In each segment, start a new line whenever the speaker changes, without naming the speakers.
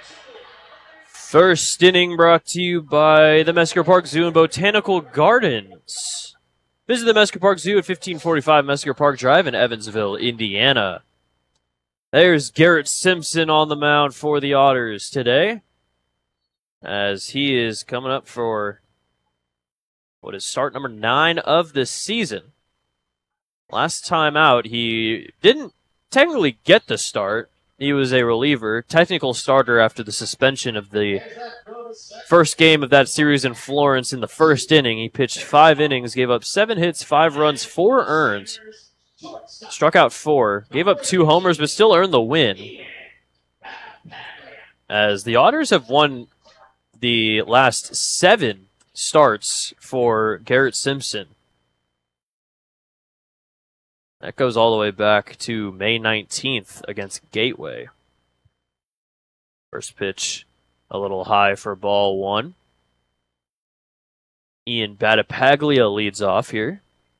First inning brought to you by the Mesker Park Zoo and Botanical Gardens. Visit the Mesker Park Zoo at 1545 Mesker Park Drive in Evansville, Indiana. There's Garrett Simpson on the mound for the Otters today, as he is coming up for what is start number 9 of the season. Last time out, he didn't technically get the start. He was a reliever, technical starter after the suspension of the first game of that series in Florence in the first inning. He pitched 5 innings, gave up 7 hits, 5 runs, 4 earned, struck out 4, gave up 2 homers, but still earned the win. As the Otters have won the last 7 starts for Garrett Simpson. That goes all the way back to May 19th against Gateway. First pitch, a little high for ball 1. Ian Battipaglia leads off here.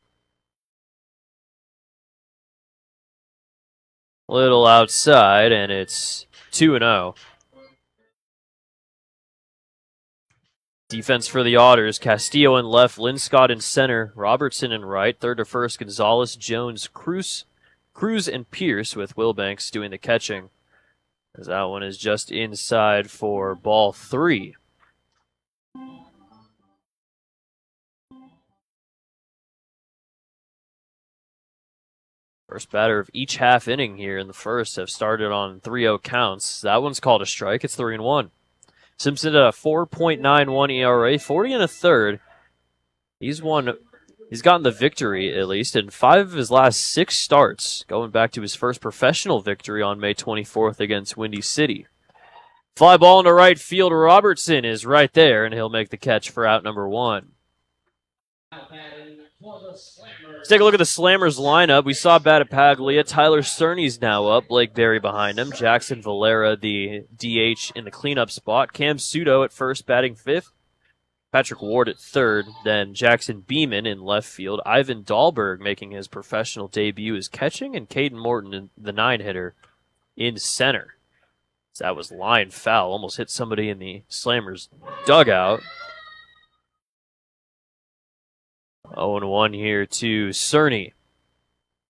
Little outside, and it's 2-0. Defense for the Otters, Castillo in left, Linscott in center, Robertson in right, third to first, Gonzalez, Jones, Cruz, and Pierce, with Wilbanks doing the catching. As that one is just inside for ball 3. First batter of each half inning here in the first have started on 3-0 counts. That one's called a strike. It's 3-1. Simpson at a 4.91 ERA, 40 and a third. He's gotten the victory, at least, in 5 of his last 6 starts, going back to his first professional victory on May 24th against Windy City. Fly ball into right field. Robertson is right there, and he'll make the catch for out number 1. Let's take a look at the Slammers lineup. We saw Battipaglia. Tyler Cerny's now up. Blake Berry behind him. Jackson Valera, the DH, in the cleanup spot. Cam Sudo at first, batting 5th. Patrick Ward at third. Then Jackson Beeman in left field. Ivan Dahlberg making his professional debut as catching. And Caden Morton, the 9-hitter, in center. So that was line foul. Almost hit somebody in the Slammers dugout. 0-1 here to Cerny.